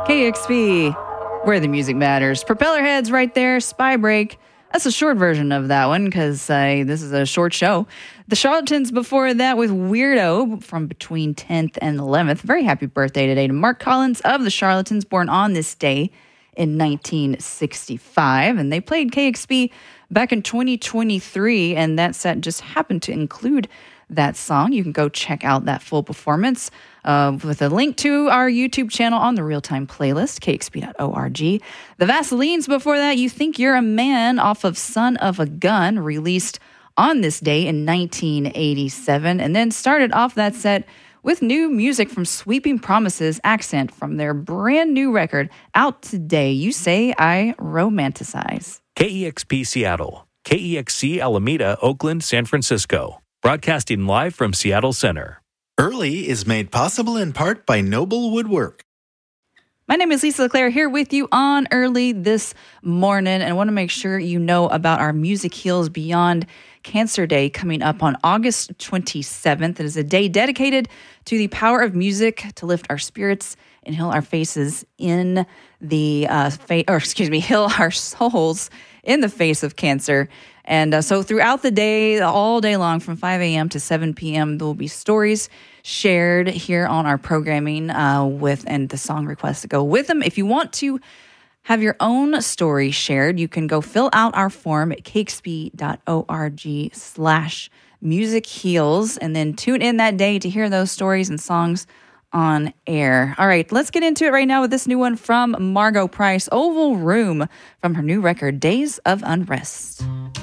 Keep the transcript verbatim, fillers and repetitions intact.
K X P, where the music matters. Propellerheads right there, Spy Break. That's a short version of that one because uh, this is a short show. The Charlatans before that with Weirdo from between tenth and eleventh. Very happy birthday today to Mark Collins of the Charlatans, born on this day in nineteen sixty-five. And they played K X P back in twenty twenty-three, and that set just happened to include that song. You can go check out that full performance uh, with a link to our YouTube channel on the Real-Time playlist, k x p dot org. The Vaselines before that, You Think You're a Man, off of Son of a Gun, released on this day in nineteen eighty-seven, and then started off that set with new music from Sweeping Promises, Accent, from their brand new record out today, You Say I Romanticize. K E X P Seattle, K E X C Alameda, Oakland, San Francisco. Broadcasting live from Seattle Center. Early is made possible in part by Noble Woodwork. My name is Lisa LeClaire, here with you on Early this morning, and I want to make sure you know about our Music Heals Beyond Cancer Day coming up on August twenty-seventh. It is a day dedicated to the power of music to lift our spirits and heal our faces in the, uh, fa- or excuse me, heal our souls in the face of cancer. And uh, so throughout the day, all day long, from five a.m. to seven p.m., there will be stories shared here on our programming uh, with and the song requests that go with them. If you want to have your own story shared, you can go fill out our form at k x p dot org slash music heals, and then tune in that day to hear those stories and songs on air. All right, let's get into it right now with this new one from Margo Price, Oval Room, from her new record, Days of Unrest.